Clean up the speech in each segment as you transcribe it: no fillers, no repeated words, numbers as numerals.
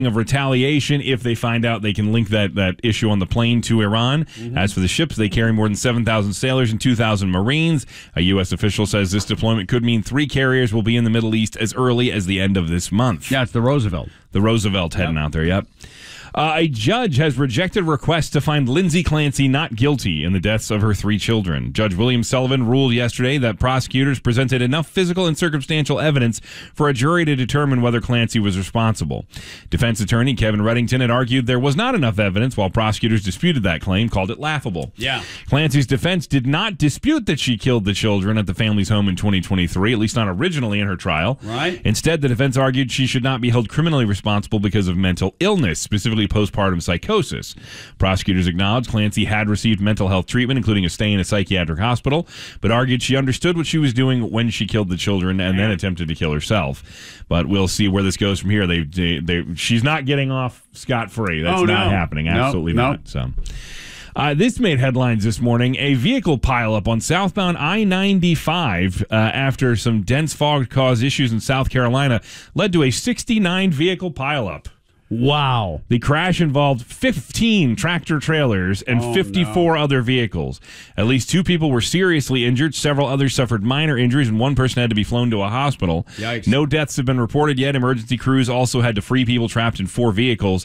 of retaliation if they find out they can link that issue on the plane to Iran. As for the ships, they carry more than 7,000 sailors and 2,000 Marines. A U.S. official says this deployment could mean 3 carriers will be in the Middle East as early as the end of this month. Yeah, it's the Roosevelt. The Roosevelt heading out there, yep. A judge has rejected requests to find Lindsay Clancy not guilty in the deaths of her 3 children. Judge William Sullivan ruled yesterday that prosecutors presented enough physical and circumstantial evidence for a jury to determine whether Clancy was responsible. Defense attorney Kevin Reddington had argued there was not enough evidence, while prosecutors disputed that claim, called it laughable. Yeah. Clancy's defense did not dispute that she killed the children at the family's home in 2023, at least not originally in her trial. Right. Instead, the defense argued she should not be held criminally responsible because of mental illness, specifically postpartum psychosis. Prosecutors acknowledged Clancy had received mental health treatment, including a stay in a psychiatric hospital, but argued she understood what she was doing when she killed the children and then attempted to kill herself. But we'll see where this goes from here. She's not getting off scot-free. That's not happening. Absolutely not. So. This made headlines this morning. A vehicle pileup on southbound I-95 after some dense fog caused issues in South Carolina led to a 69 vehicle pileup. Wow. The crash involved 15 tractor trailers and 54 other vehicles. At least 2 people were seriously injured. Several others suffered minor injuries, and 1 person had to be flown to a hospital. Yikes. No deaths have been reported yet. Emergency crews also had to free people trapped in 4 vehicles.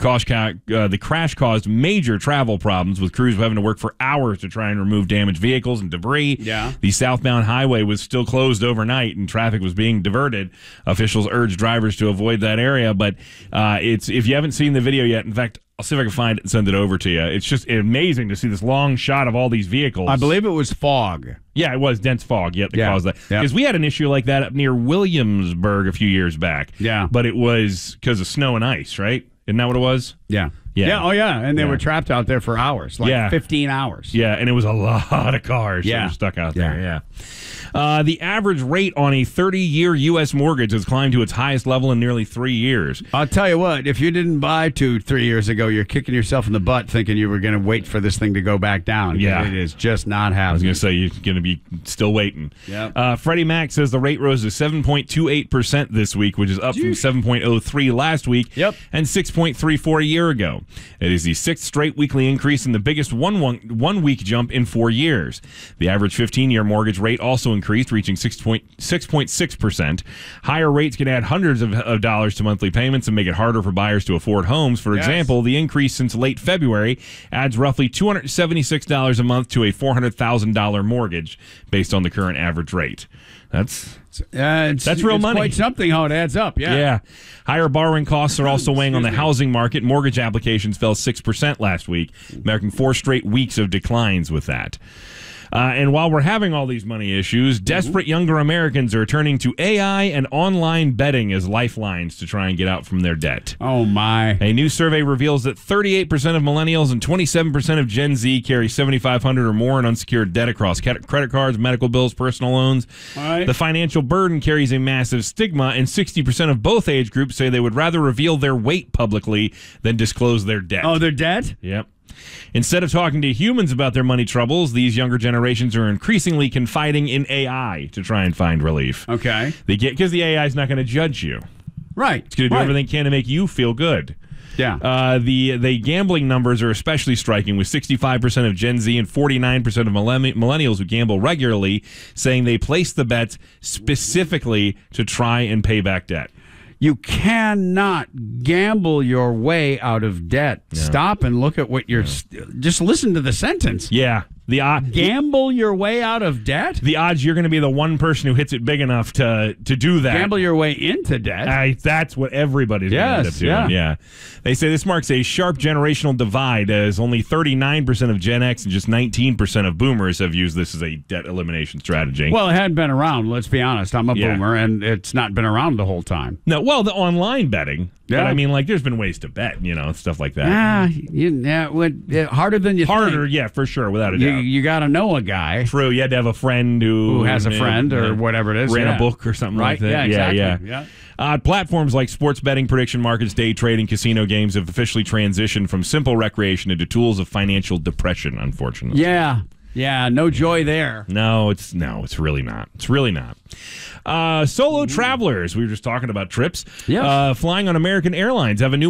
The crash caused major travel problems, with crews having to work for hours to try and remove damaged vehicles and debris. Yeah. The southbound highway was still closed overnight, and traffic was being diverted. Officials urged drivers to avoid that area, but if you haven't seen the video yet, in fact, I'll see if I can find it and send it over to you. It's just amazing to see this long shot of all these vehicles. I believe it was fog. Yeah, it was dense fog. That caused that. Because we had an issue like that up near Williamsburg a few years back. Yeah. But it was because of snow and ice, right? Isn't that what it was? Yeah. Yeah. Yeah. Oh, yeah. And they were trapped out there for hours, 15 hours. Yeah, and it was a lot of cars that were stuck out there. Yeah. The average rate on a 30-year U.S. mortgage has climbed to its highest level in nearly 3 years. I'll tell you what, if you didn't buy 2-3 years ago, you're kicking yourself in the butt thinking you were going to wait for this thing to go back down. Yeah. It is just not happening. I was going to say, you're going to be still waiting. Yeah. Freddie Mac says the rate rose to 7.28% this week, which is up from 7.03 last week and 6.34 a year ago. It is the 6th straight weekly increase and the biggest one-week jump in 4 years. The average 15-year mortgage rate also increased, reaching 6.6%. Higher rates can add hundreds of dollars to monthly payments and make it harder for buyers to afford homes. For example, the increase since late February adds roughly $276 a month to a $400,000 mortgage based on the current average rate. That's real money. Quite something how it adds up. Yeah. Higher borrowing costs are also weighing on the housing market. Mortgage applications fell 6% last week, marking 4 straight weeks of declines with that. And while we're having all these money issues, desperate younger Americans are turning to AI and online betting as lifelines to try and get out from their debt. Oh, my. A new survey reveals that 38% of millennials and 27% of Gen Z carry $7,500 or more in unsecured debt across credit cards, medical bills, personal loans. All right. The financial burden carries a massive stigma, and 60% of both age groups say they would rather reveal their weight publicly than disclose their debt. Oh, their debt? Yep. Instead of talking to humans about their money troubles, these younger generations are increasingly confiding in AI to try and find relief. Okay. Because the AI is not going to judge you. Right. It's going to do everything it can to make you feel good. Yeah. The gambling numbers are especially striking, with 65% of Gen Z and 49% of millennials who gamble regularly saying they place the bets specifically to try and pay back debt. You cannot gamble your way out of debt. Yeah. Stop and look at what you're... Just listen to the sentence. Yeah. Gamble your way out of debt? The odds you're going to be the one person who hits it big enough to do that. Gamble your way into debt? That's what everybody's going to end up doing. Yeah. They say this marks a sharp generational divide, as only 39% of Gen X and just 19% of boomers have used this as a debt elimination strategy. Well, it hadn't been around, let's be honest. I'm a boomer, and it's not been around the whole time. No, well, the online betting. Yeah. But I mean, there's been ways to bet, stuff like that. Harder than you think. Harder, yeah, for sure, without a doubt. You got to know a guy. True, you had to have a friend who has a friend or whatever it is. Ran a book or something like that. Yeah, exactly. Yeah. Platforms like sports betting, prediction markets, day trading, casino games have officially transitioned from simple recreation into tools of financial depression, unfortunately. Yeah. Yeah, no joy there. No, it's really not. It's really not. Solo travelers. We were just talking about trips. Yeah. Flying on American Airlines have a new